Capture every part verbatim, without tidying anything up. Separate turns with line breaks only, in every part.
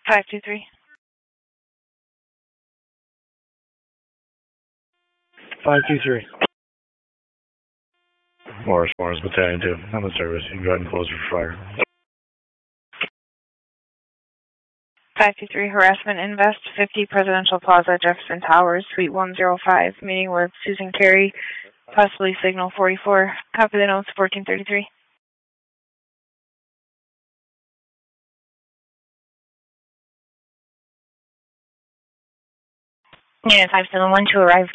five two three.
five two three.
Morris, Morris, Battalion two. I'm in service. You can go ahead and close for fire.
five two three, harassment invest, fifty Presidential Plaza, Jefferson Towers, Suite one oh five, meeting with Susan Carey, possibly signal forty-four. Copy the notes, fourteen thirty-three. Yeah, five seven one two arrived.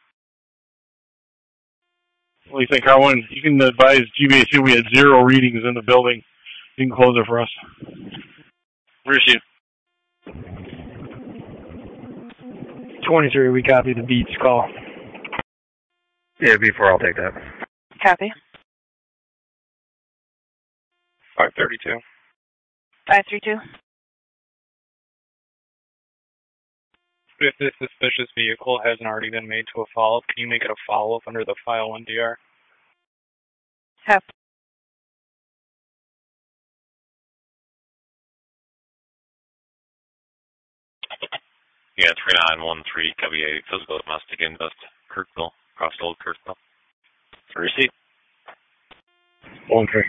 What do you think, Carwin? You can advise G B A C we had zero readings in the building. You can close it for us.
Receive.
twenty-three, we copy the Beats call.
Yeah, B four, I'll take that.
Copy.
five thirty-two.
five three two.
If this suspicious vehicle hasn't already been made to a follow-up, can you make it a follow-up under the file one D R?
Have.
Yeah, three nine one three, copy a physical domestic invest, Kirkville, cross old Kirkville.
Receipt.
One three.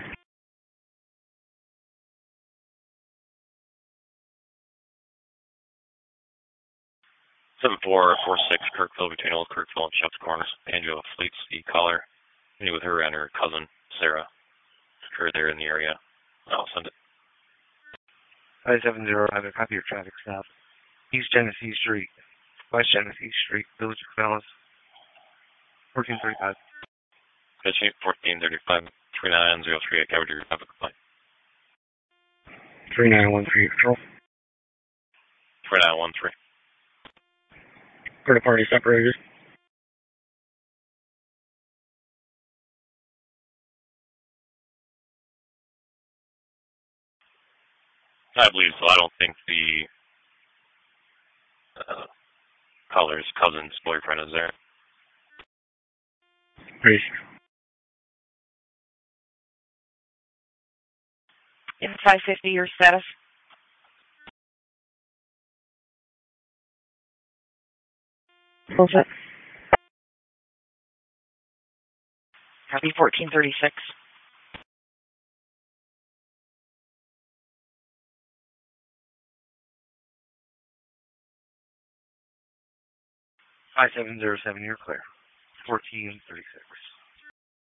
seven four four six, Kirkville, between Old Kirkville and Sheph's Corners. Angela Fleets, the caller. Meeting with her and her cousin, Sarah. Her there in the area. I'll send it.
five seven zero, I have a copy of traffic stop. East Genesee Street, West Genesee Street, Village of Dallas. fourteen thirty-five.
Pitching fourteen thirty-five, three nine zero three, I covered your traffic complaint.
three nine one three, control.
three nine one three.
Third party separated.
I believe so. I don't think the uh, caller's cousin's boyfriend is there.
Peace.
In five fifty, your status. Close it. Copy fourteen thirty-six.
five seven zero seven, you're clear. fourteen thirty-six.